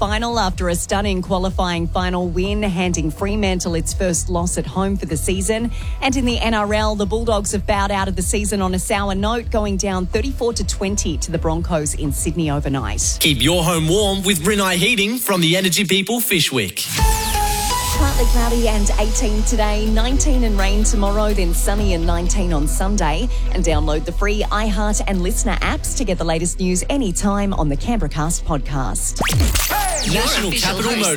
final after a stunning qualifying final win, handing Fremantle its first loss at home for the season. And in the NRL, the Bulldogs have bowed out of the season on a sour note, going down 34-20 to the Broncos in Sydney overnight. Keep your home warm with Rinnai Heating from the Energy People Fishwick. Partly cloudy and 18 today, 19 and rain tomorrow, then sunny and 19 on Sunday. And download the free iHeart and Listener apps to get the latest news anytime on the Canberra Cast podcast. National Capital Motors.